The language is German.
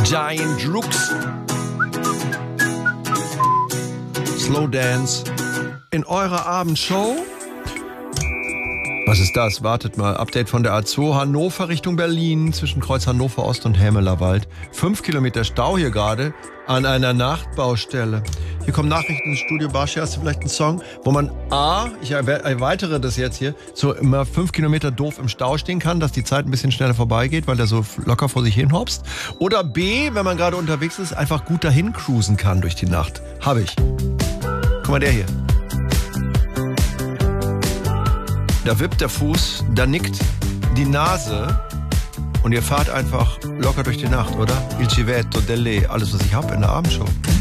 Giant Rooks. Slow Dance in eurer Abendshow. Was ist das? Wartet mal. Update von der A2 Hannover Richtung Berlin zwischen Kreuz Hannover Ost und Hämelerwald. 5 Kilometer Stau hier gerade an einer Nachtbaustelle. Hier kommen Nachrichten ins Studio. Barschi, hast du vielleicht einen Song, wo man ich erweitere das jetzt hier, so immer 5 Kilometer doof im Stau stehen kann, dass die Zeit ein bisschen schneller vorbeigeht, weil der so locker vor sich hin hopst. Oder B, wenn man gerade unterwegs ist, einfach gut dahin cruisen kann durch die Nacht. Habe ich. Guck mal, der hier. Da wippt der Fuß, da nickt die Nase und ihr fahrt einfach locker durch die Nacht, oder? Il civetto, delle, alles was ich hab in der Abendshow.